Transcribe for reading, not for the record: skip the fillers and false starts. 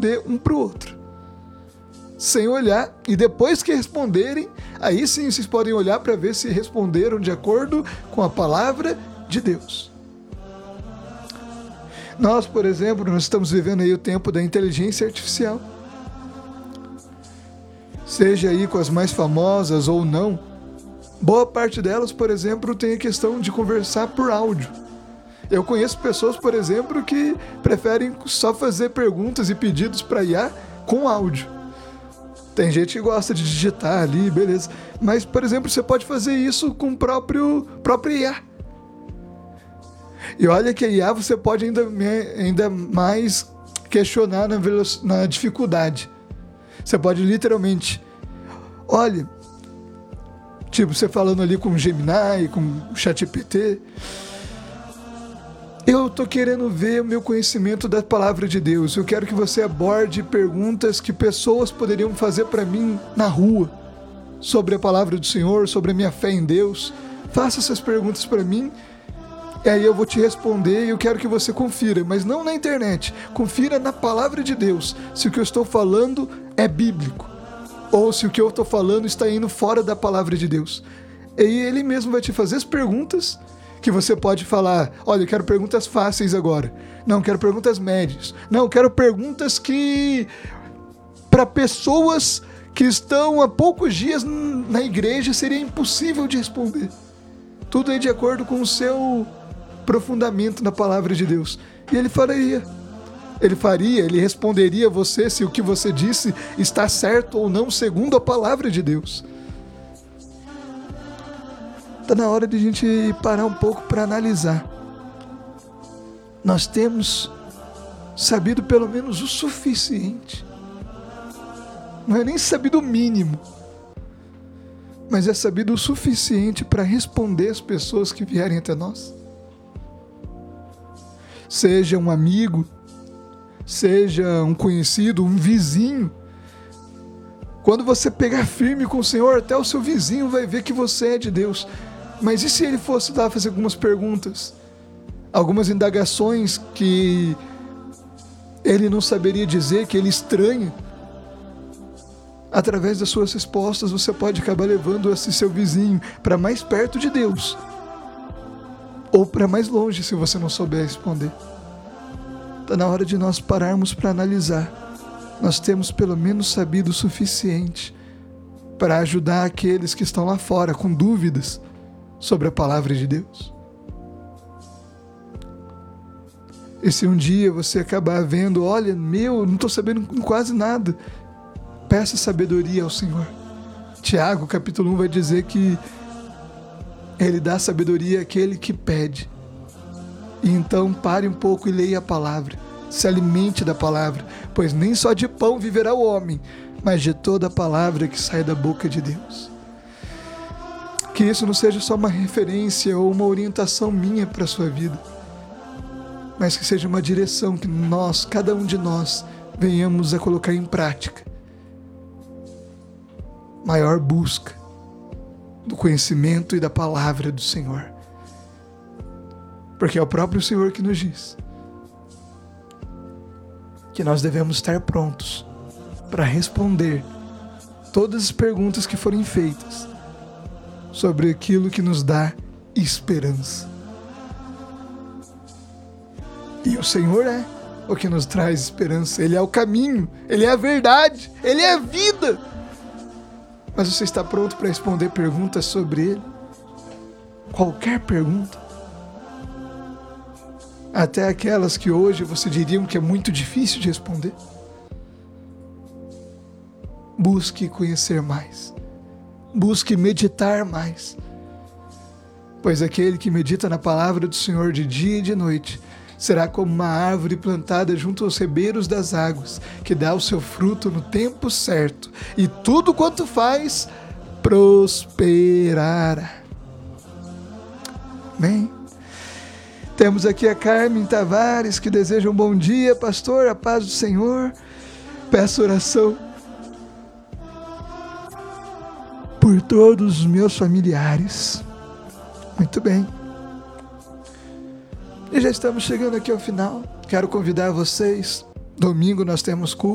responder um para o outro, sem olhar, e depois que responderem, aí sim vocês podem olhar para ver se responderam de acordo com a palavra de Deus. Nós, por exemplo, nós estamos vivendo aí o tempo da inteligência artificial. Seja aí com as mais famosas ou não, boa parte delas, por exemplo, tem a questão de conversar por áudio. Eu conheço pessoas, por exemplo, que preferem só fazer perguntas e pedidos para IA com áudio. Tem gente que gosta de digitar ali, beleza. Mas, por exemplo, você pode fazer isso com o próprio IA. E olha que a IA você pode ainda mais questionar na dificuldade. Você pode literalmente... Olha, tipo, você falando ali com o Gemini, com o ChatGPT... Eu estou querendo ver o meu conhecimento da palavra de Deus. Eu quero que você aborde perguntas que pessoas poderiam fazer para mim na rua, sobre a palavra do Senhor, sobre a minha fé em Deus. Faça essas perguntas para mim, e aí eu vou te responder, e eu quero que você confira, mas não na internet. Confira na palavra de Deus, se o que eu estou falando é bíblico, ou se o que eu estou falando está indo fora da palavra de Deus. E aí ele mesmo vai te fazer as perguntas, que você pode falar, olha, eu quero perguntas fáceis agora. Não, quero perguntas médias. Não, quero perguntas que... para pessoas que estão há poucos dias na igreja seria impossível de responder. Tudo aí de acordo com o seu aprofundamento na palavra de Deus. E ele faria. Ele responderia a você se o que você disse está certo ou não segundo a palavra de Deus. Está na hora de a gente parar um pouco para analisar. Nós temos sabido pelo menos o suficiente. Não é nem sabido o mínimo, mas é sabido o suficiente para responder as pessoas que vierem até nós. Seja um amigo, seja um conhecido, um vizinho. Quando você pegar firme com o Senhor, até o seu vizinho vai ver que você é de Deus. Mas e se ele fosse lá fazer algumas perguntas? Algumas indagações que ele não saberia dizer, que ele estranha? Através das suas respostas, você pode acabar levando esse seu vizinho para mais perto de Deus. Ou para mais longe, se você não souber responder. Está na hora de nós pararmos para analisar. Nós temos pelo menos sabido o suficiente para ajudar aqueles que estão lá fora com dúvidas sobre a palavra de Deus. E se um dia você acabar vendo, olha, não estou sabendo quase nada, peça sabedoria ao Senhor. Tiago, capítulo 1, vai dizer que Ele dá sabedoria àquele que pede. E então pare um pouco e leia a palavra. Se alimente da palavra, pois nem só de pão viverá o homem, mas de toda a palavra que sai da boca de Deus. Que isso não seja só uma referência ou uma orientação minha para a sua vida, mas que seja uma direção que nós, cada um de nós, venhamos a colocar em prática. Maior busca do conhecimento e da palavra do Senhor. Porque é o próprio Senhor que nos diz que nós devemos estar prontos para responder todas as perguntas que forem feitas sobre aquilo que nos dá esperança. E o Senhor é o que nos traz esperança. Ele é o caminho, Ele é a verdade, Ele é a vida. Mas você está pronto para responder perguntas sobre Ele? Qualquer pergunta. Até aquelas que hoje você diria que é muito difícil de responder. Busque conhecer mais. Busque meditar mais. Pois aquele que medita na palavra do Senhor de dia e de noite será como uma árvore plantada junto aos ribeiros das águas, que dá o seu fruto no tempo certo, e tudo quanto faz prosperará. Amém? Temos aqui a Carmen Tavares, que deseja um bom dia, pastor, a paz do Senhor. Peço oração por todos os meus familiares. Muito bem. E já estamos chegando aqui ao final. Quero convidar vocês. Domingo nós temos culto.